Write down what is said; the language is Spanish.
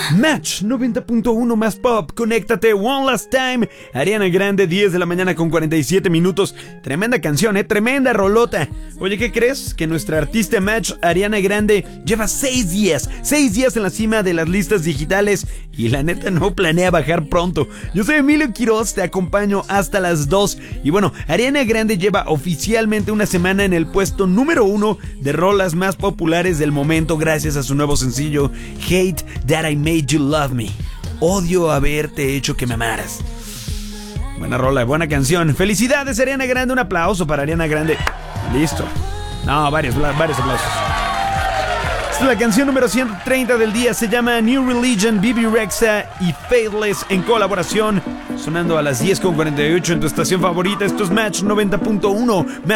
Match 90.1 más pop, conéctate one last time. Ariana Grande, 10 de la mañana con 47 minutos. Tremenda canción, tremenda rolota. Oye, ¿qué crees? Que nuestra artista Match, Ariana Grande, lleva 6 días en la cima de las listas digitales y la neta no planea bajar pronto. Yo soy Emilio Quiroz, te acompaño hasta las 2. Y bueno, Ariana Grande lleva oficialmente una semana en el puesto número 1 de rolas más populares del momento gracias a su nuevo sencillo Hate That I Made You Love Me. Odio haberte hecho que me amaras. Buena rola, buena canción. Felicidades, Ariana Grande. Un aplauso para Ariana Grande. Listo. No, varios aplausos. Esta es la canción número 130 del día. Se llama New Religion, Bibi Rexha y Faithless en colaboración. Sonando a las 10:48 en tu estación favorita. Esto es Match 90.1.